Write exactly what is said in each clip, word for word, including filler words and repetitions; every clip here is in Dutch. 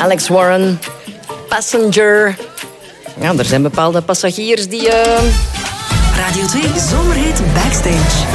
Alex Warren, Passenger. Ja, er zijn bepaalde passagiers die... Uh... Radio twee Zomerhit Backstage.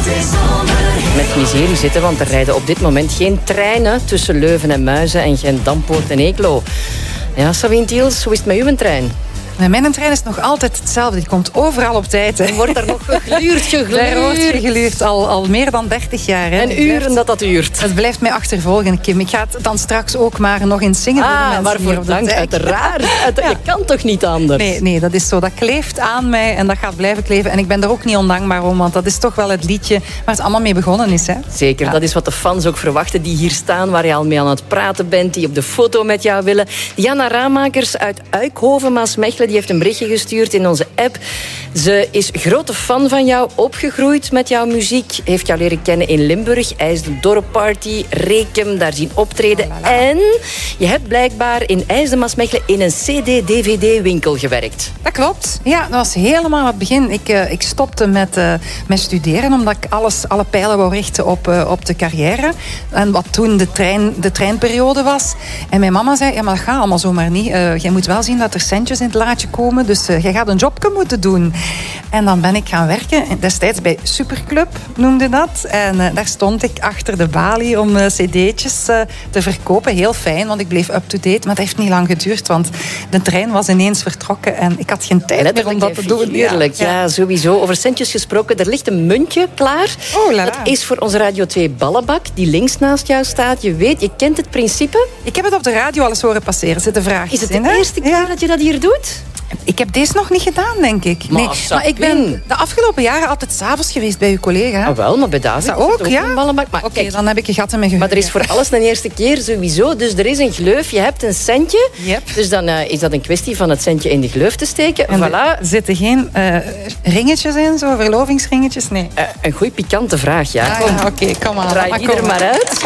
Met miserie zitten, want er rijden op dit moment geen treinen tussen Leuven en Muizen en Gent-Dampoort en Eeklo. Ja, Sabine Thiels, hoe is het met uw trein? Mijn trein is nog altijd hetzelfde. Die komt overal op tijd. Er wordt er nog gegluurd, gegluurd. Er wordt gegluurd, al, al meer dan dertig jaar. Hè. En uren dat dat duurt. Het blijft mij achtervolgen, Kim. Ik ga het dan straks ook maar nog eens zingen. Ah, voor maar voor dank, uiteraard. Ja. Je kan toch niet anders? Nee, nee, dat is zo. Dat kleeft aan mij en dat gaat blijven kleven. En ik ben er ook niet ondankbaar om, want dat is toch wel het liedje waar het allemaal mee begonnen is. Hè. Zeker, ja. Dat is wat de fans ook verwachten. Die hier staan, waar je al mee aan het praten bent. Die op de foto met jou willen. Diana Ramakers uit Uikhoven, Maasmechelen, die heeft een berichtje gestuurd in onze app. Ze is grote fan van jou, opgegroeid met jouw muziek. Heeft jou leren kennen in Limburg, IJs de Dorpparty, Rekem, daar zien optreden. Oh, la la. En je hebt blijkbaar in IJs de Maasmechelen in een cd-D V D-winkel gewerkt. Dat klopt. Ja, dat was helemaal het begin. Ik, uh, ik stopte met, uh, met studeren, omdat ik alles, alle pijlen wou richten op, uh, op de carrière. En wat toen de, trein, de treinperiode was. En mijn mama zei, ja, maar dat gaat allemaal zomaar niet. Uh, jij moet wel zien dat er centjes in het laadje komen, dus uh, jij gaat een jobje moeten doen. En dan ben ik gaan werken, destijds bij Superclub noemde dat. En uh, daar stond ik achter de balie om uh, cd'tjes uh, te verkopen. Heel fijn, want ik bleef up-to-date. Maar dat heeft niet lang geduurd, want de trein was ineens vertrokken en ik had geen tijd meer om dat te doen. Heerlijk, ja. ja, sowieso. Over centjes gesproken, er ligt een muntje klaar. Oh, la la. Dat is voor onze Radio twee ballenbak, die links naast jou staat. Je weet, je kent het principe. Ik heb het op de radio al eens horen passeren, zit de vraag. Is het de eerste keer ja. dat je dat hier doet? Ik heb deze nog niet gedaan, denk ik. Maar, nee, maar ik ben de afgelopen jaren altijd 's avonds geweest bij uw collega. Ah, wel, maar bij David dat ook, ook, ja. een ballenbak. Oké, okay, dan heb ik je gat in mijn geheugen. Maar er is voor alles een eerste keer sowieso. Dus er is een gleuf, je hebt een centje. Yep. Dus dan uh, is dat een kwestie van het centje in de gleuf te steken. En voilà. Er zitten geen uh, ringetjes in, zo verlovingsringetjes? Nee. Uh, een goeie pikante vraag, ja. Ah, ja Oké, okay, kom aan. Draai die er maar uit.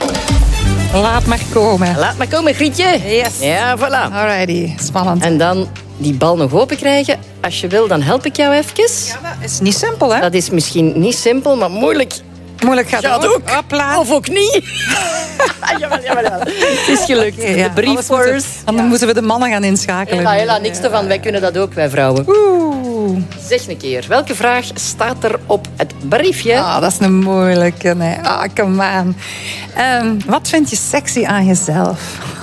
Laat maar komen. Laat maar komen, Grietje. Yes. Ja, voilà. Alrighty, spannend. En dan die bal nog open krijgen. Als je wil, dan help ik jou even. Ja, dat is niet simpel, hè? Dat is misschien niet simpel, maar moeilijk. Moeilijk gaat het ook. Hopla. Of ook niet. jawel, jawel, jawel. Het is gelukt. Okay, ja. De briefforce. Dan ja. moeten we de mannen gaan inschakelen. Hela, hela, niks ja. ervan. Wij kunnen dat ook, wij vrouwen. Oeh. Zeg een keer, welke vraag staat er op het briefje? Ah, dat is een moeilijke. Nee. Ah, come on. Um, wat vind je sexy aan jezelf?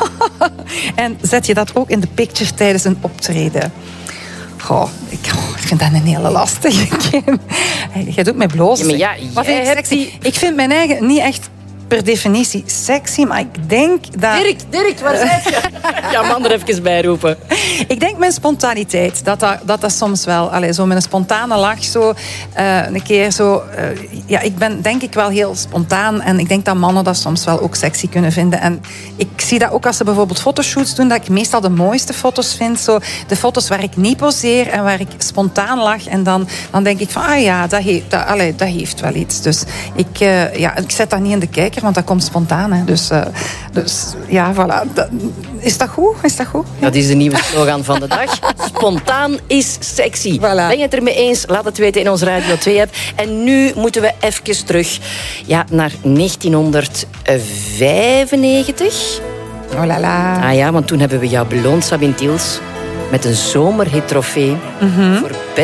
En zet je dat ook in de picture tijdens een optreden? Goh, ik, oh, ik vind dat een hele lastige, Kim. Jij doet mij blozen. Ja, maar ja, wat vind ik sexy? Die... Ik vind mijn eigen niet echt per definitie sexy, maar ik denk dat... Dirk, Dirk, waar zit je? Ja, man, er even bij roepen. Ik denk mijn spontaniteit, dat dat, dat, dat soms wel... Allez, zo met een spontane lach, zo uh, een keer zo... Uh, ja, ik ben denk ik wel heel spontaan en ik denk dat mannen dat soms wel ook sexy kunnen vinden. En ik zie dat ook als ze bijvoorbeeld fotoshoots doen, dat ik meestal de mooiste foto's vind. Zo de foto's waar ik niet poseer en waar ik spontaan lach. En dan, dan denk ik van, ah ja, dat heeft, dat, allez, dat heeft wel iets. Dus ik, uh, ja, ik zet dat niet in de kijker, want dat komt spontaan. Hè. Dus, uh, dus ja, voilà. Dat, is dat goed? Is dat goed? Dat is de nieuwe slogan van de dag. Spontaan is sexy. Voilà. Ben je het ermee eens? Laat het weten in onze Radio twee-app. En nu moeten we even terug ja, naar negentienhonderdvijfennegentig. Oh la la. Ah ja, want toen hebben we jou beloond, Sabine Thiels, met een zomerhit trofee. Mm-hmm. Voor